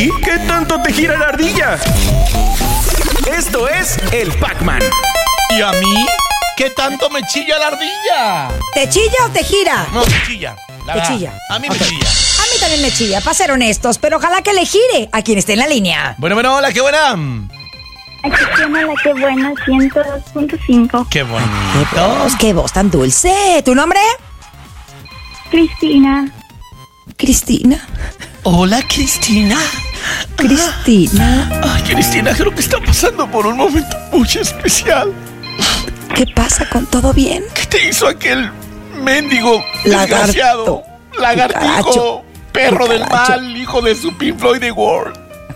¿Y qué tanto te gira la ardilla? Esto es el Pac-Man. ¿Y a mí? ¿Qué tanto me chilla la ardilla? ¿Te chilla o te gira? No, te chilla. Te chilla. A mí me chilla. A mí también me chilla, para ser honestos, pero ojalá que le gire a quien esté en la línea. Bueno, hola, qué buena. Aquí tiene la que buena, 102.5. Qué bonito. Qué voz tan dulce. ¿Tu nombre? Cristina. Cristina. Hola, Cristina. Cristina. Ay, Cristina, creo que está pasando por un momento muy especial. ¿Qué pasa? ¿Con todo bien? ¿Qué te hizo aquel mendigo Lagarto. desgraciado? Lagartijo, Cucaracho. perro del Cucaracho. mal, hijo de su Pink Floyd The World.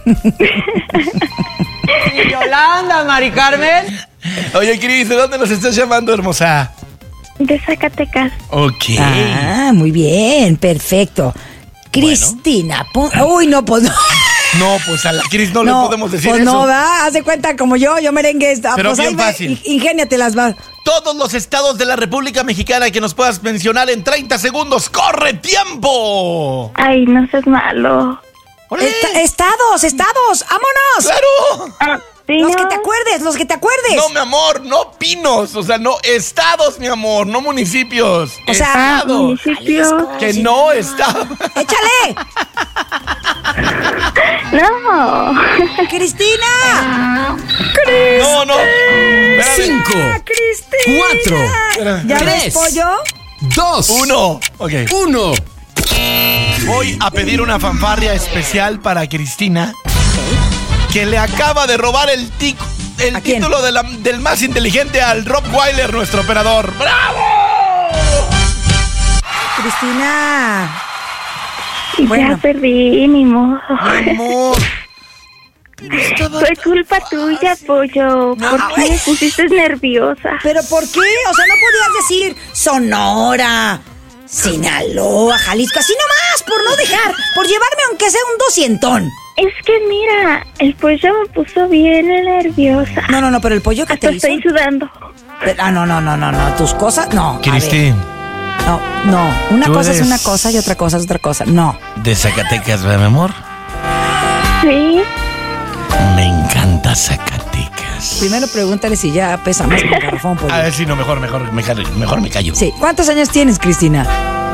Yolanda, Mari Carmen. Oye, Cris, ¿de dónde nos estás llamando, hermosa? De Zacatecas. Ok. Ah, muy bien, perfecto. Cristina, uy, no, pues no. No, pues a la Cris no le podemos decir pues eso. no, ¿verdad? Haz de cuenta como yo merengue. Pero pues bien ahí ve, fácil. Ingéniatelas, va. Todos los estados de la República Mexicana que nos puedas mencionar en 30 segundos. ¡Corre tiempo! Ay, no seas malo. ¡Órale! Estados, vámonos. ¡Claro! Sí, Los no. que te acuerdes. No, mi amor, no pinos. O sea, no estados, mi amor, no municipios. O sea, estados. Municipio. Que no estados. ¡Échale! No. ¡Cristina! No. Espérame. 5, ¡Cristina! 4, ¿Ya ves, 3, pollo? 2, 1. Ok. 1. Voy a pedir una fanfarria especial para Cristina, que le acaba de robar el ¿A quién? título del más inteligente al Rob Weiler, nuestro operador. ¡Bravo! Cristina. Ya Bueno. perdí, ni modo. Mi amor. Fue culpa tuya, pollo. ¿Por qué me pusiste nerviosa? ¿Pero por qué? O sea, no podías decir Sonora, Sinaloa, Jalisco, así nomás, por no dejar, por llevarme aunque sea un 200. Es que mira, el pollo me puso bien nerviosa. No, pero el pollo que Hasta te hizo. estoy sudando. No, tus cosas, no. A ver, no, una tú cosa es eres- una cosa y otra cosa es otra cosa, no. De Zacatecas, ¿verdad, mi amor? Sí. Me encanta Zacatecas. Primero pregúntale si ya pesa más que un garrafón, pollo. A ver, sí, no, mejor me callo. Sí, ¿cuántos años tienes, Cristina?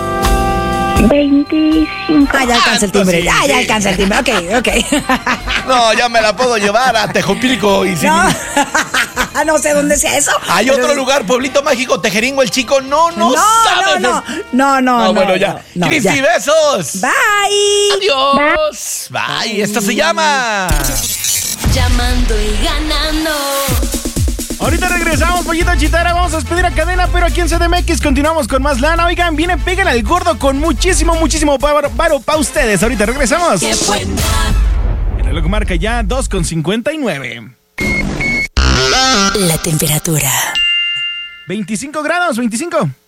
25. Ya alcanza el timbre, sí, ya sí. alcanza el timbre, ok. No, ya me la puedo llevar a Tejupilco y No, no sé dónde sea eso. Hay pero- otro lugar, Pueblito Mágico, Tejeringo, el Chico. No sabes. No, Bueno, ya. no, Cristi, ya. besos. Bye. Adiós. Bye. Esto se llama. Llamando y ganando. Ahorita regresamos, pollito chitara. Vamos a despedir a Cadena, pero aquí en CDMX continuamos con más lana. Oigan, viene Pégale al Gordo con muchísimo paro para ustedes. Ahorita regresamos. ¡Qué buena! El reloj marca ya 2:59. La temperatura. 25 grados, 25.